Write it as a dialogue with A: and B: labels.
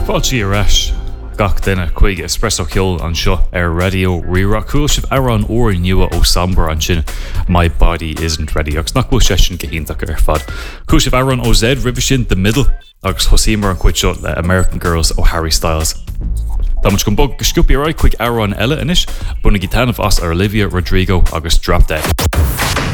A: Fáiltí arás gach duine chuig espresso ceol an seo radio rira cool sibh an uair nua ó sambar an sin My Body Isn't Ready agus nach bhfuil sé sin gohíntaach ar fad. Cool sibh an ó Z ribh sin The Middle agus thosaímar an cuid seo le American Girls ó Harry Styles. Tá mu go bog go sciúpi ráid chuig an eile inis buna gí tanmh as ar Olivia Rodrigo agus Drop Dead.